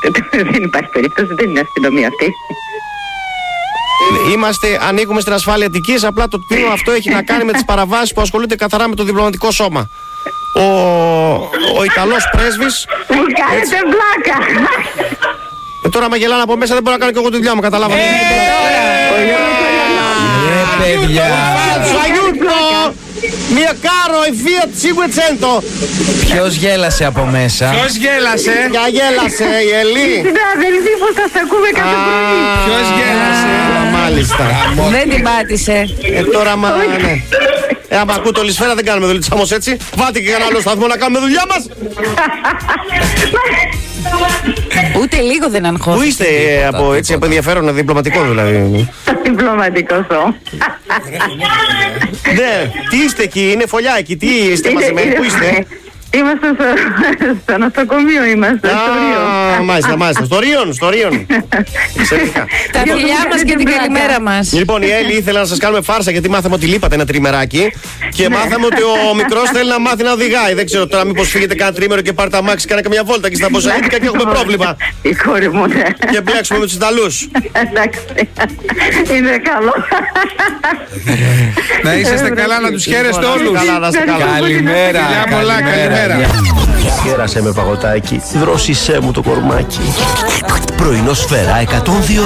Δεν υπάρχει περίπτωση, δεν είναι αστυνομία αυτή. Ανήκουμε στην ασφάλεια Αττικής, απλά το τμήμα αυτό έχει να κάνει με τις παραβάσεις που ασχολούνται καθαρά με το διπλωματικό σώμα. Ο Ιταλός πρέσβης. Μου κάνετε πλάκα. Τώρα άμα γελάνε από μέσα δεν μπορώ να κάνω και εγώ τη δουλειά μου, καταλάβατε. Παιδιά. Mio caro e Fiat 500. Ποιος γέλασε από μέσα? Ποιος γέλασε? Ποια γέλασε, η Ελή? Συνάδελφοι που σας ακούμε κάθε πρωί. Ποιος γέλασε? Μάλιστα. Δεν την πάτησε. Τώρα ναι. Άμα ακούω το Λισφαίρα δεν κάνουμε δουλειά της όμως έτσι. Βάλτε και κανένα άλλο σταθμό να κάνουμε δουλειά μας. Ούτε λίγο δεν αγχώθηκε. Πού είστε από ενδιαφέρον διπλωματικό δηλαδή? Διπλωματικό σώμα. Ναι, τι είστε εκεί, είναι φωλιά εκεί, τι είστε μαζεμένοι, πού είστε? Είμαστε στο νοσοκομείο, είμαστε στο Ρίον. Μάλιστα, στο Ρίον. Τα φιλιά μας και την καλημέρα μας. Λοιπόν, η Έλλη ήθελε να σας κάνουμε φάρσα γιατί μάθαμε ότι λείπατε ένα τριμεράκι και μάθαμε ότι ο μικρός θέλει να μάθει να οδηγάει. Δεν ξέρω τώρα μήπως φύγετε κάνα τρίμερο και πάρτε αμάξι, κάνε καμιά βόλτα και στα Ποσαΐτικα και έχουμε πρόβλημα. Η κόρη μου, ναι. Και μπλέξουμε με τους Ιταλούς. Εντάξει, είναι καλό. Να είσαστε καλά, να τους χαίρεστε όλους. Καλημέρα. Φιλιά πολλά, καλημέρα. Χαίρασε με παγωτάκι, δρόσισέ μου το κορμάκι. Πρωινό Σφαίρα 102.